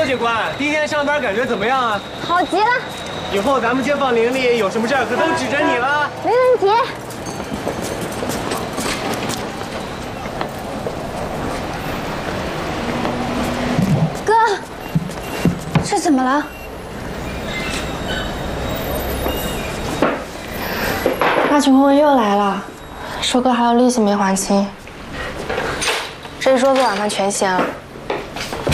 周警官，第一天上班感觉怎么样啊？ 好极了！ 以后咱们街坊邻里有什么事儿可都指着你了。 没问题。哥，这怎么了？ 那群混又来了，说哥还有利息没还清。这一桌子晚饭全掀了。